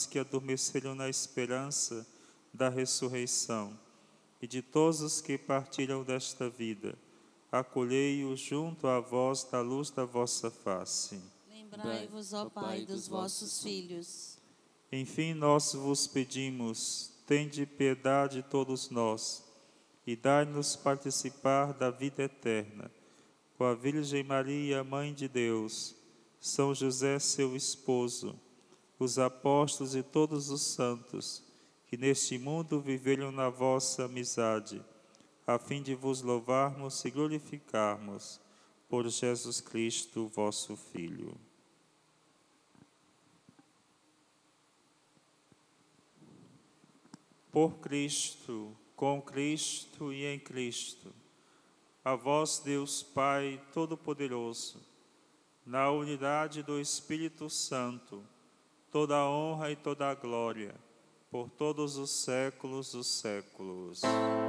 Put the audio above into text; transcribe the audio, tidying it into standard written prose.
que adormeceram na esperança da ressurreição, e de todos os que partilham desta vida, acolhei-os junto à voz da luz da vossa face. Lembrai-vos, ó Pai, dos vossos filhos. Enfim, nós vos pedimos, tende piedade de todos nós, e dai-nos participar da vida eterna. Com a Virgem Maria, Mãe de Deus, São José, seu esposo, os apóstolos e todos os santos, que neste mundo viveram na vossa amizade, a fim de vos louvarmos e glorificarmos, por Jesus Cristo, vosso Filho. Por Cristo, com Cristo e em Cristo, a vós, Deus Pai Todo-Poderoso, na unidade do Espírito Santo, toda a honra e toda a glória, por todos os séculos dos séculos.